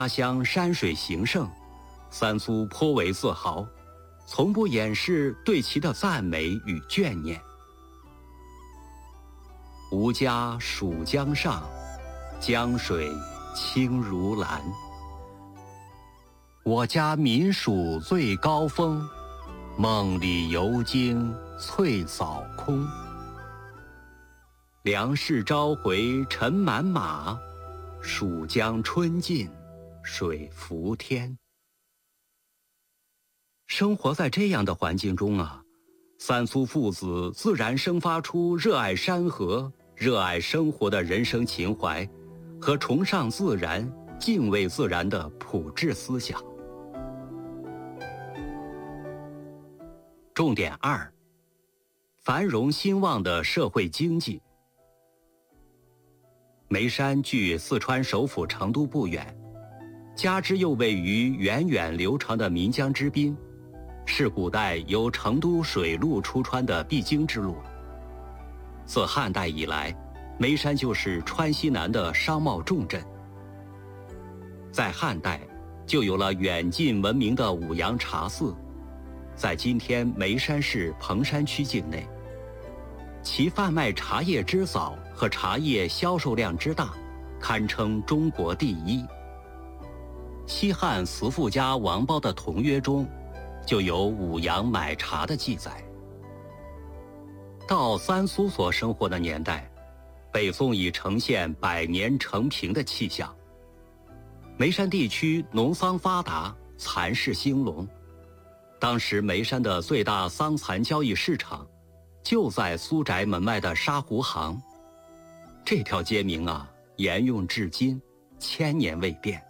家乡山水形胜，三苏颇为自豪，从不掩饰对其的赞美与眷念。吾家属江上，江水清如蓝。我家民属最高峰，梦里游经翠扫空。粮食朝回尘满马，蜀江春尽水浮天。生活在这样的环境中啊，三苏父子自然生发出热爱山河、热爱生活的人生情怀和崇尚自然、敬畏自然的朴质思想。重点2：繁荣兴旺的社会经济。眉山距四川首府成都不远，加之又位于源远流长的岷江之滨，是古代由成都水路出川的必经之路。自汉代以来，眉山就是川西南的商贸重镇。在汉代，就有了远近闻名的五羊茶寺，在今天眉山市彭山区境内。其贩卖茶叶之早和茶叶销售量之大，堪称中国第一。西汉慈父家王褒的《同约》中，就有五羊买茶的记载。到三苏所生活的年代，北宋已呈现百年成平的气象。眉山地区农桑发达，蚕市兴隆。当时眉山的最大桑蚕交易市场就在苏宅门外的沙湖行，这条街名啊，沿用至今，1000年未变。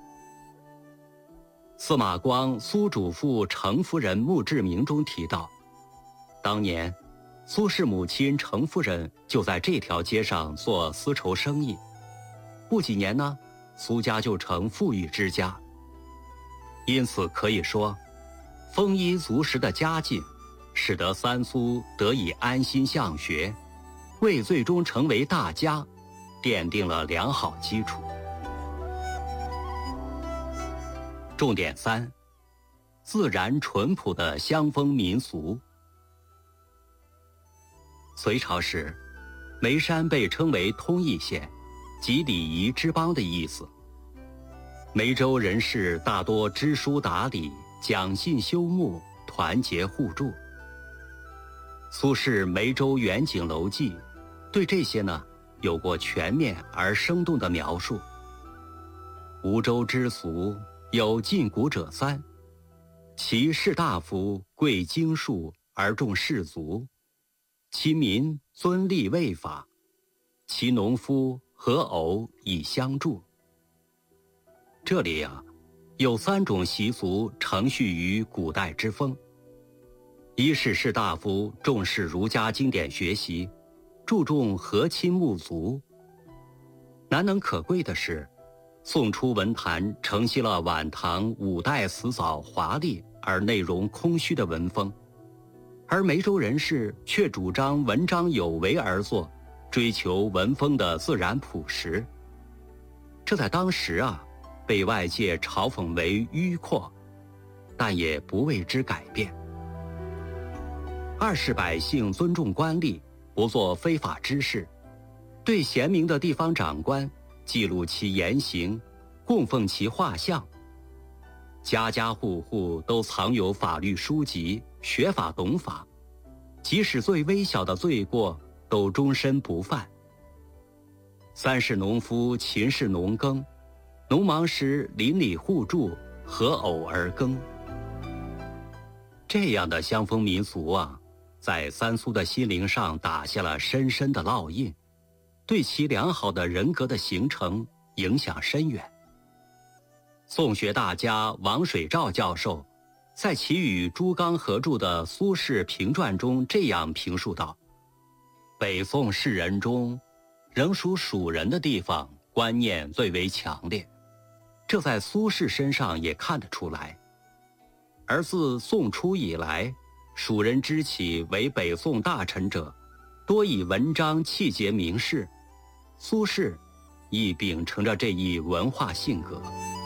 司马光《苏主父程夫人墓志铭》中提到，当年苏轼母亲程夫人就在这条街上做丝绸生意，不几年呢，苏家就成富裕之家。因此可以说，丰衣足食的家境使得三苏得以安心向学，为最终成为大家奠定了良好基础。重点3：自然淳朴的乡风民俗。隋朝时，眉山被称为通义县，即礼仪之邦的意思。眉州人士大多知书达理，讲信修睦，团结互助。苏轼《眉州远景楼记》对这些呢有过全面而生动的描述。梧州之俗有禁古者3，其士大夫贵经术而重士族，其民尊立位法，其农夫合偶以相助。这里啊，有3种习俗承续于古代之风。一是士大夫重视儒家经典学习，注重和亲睦族。难能可贵的是，宋初文坛承袭了晚唐5代辞藻华丽而内容空虚的文风，而眉州人士却主张文章有为而作，追求文风的自然朴实。这在当时啊，被外界嘲讽为迂阔，但也不为之改变。二是百姓尊重官吏，不做非法之事，对贤明的地方长官记录其言行，供奉其画像。家家户户都藏有法律书籍，学法懂法，即使最微小的罪过都终身不犯。三是农夫勤事农耕，农忙时邻里互助，合偶而耕。这样的乡风民俗啊，在三苏的心灵上打下了深深的烙印，对其良好的人格的形成影响深远。宋学大家王水照教授在其与朱刚合著的《苏轼评传》中这样评述道：北宋士人中，仍属蜀人的地方观念最为强烈，这在苏轼身上也看得出来。而自宋初以来，蜀人之起为北宋大臣者，多以文章气节名士，苏轼亦秉承着这一文化性格。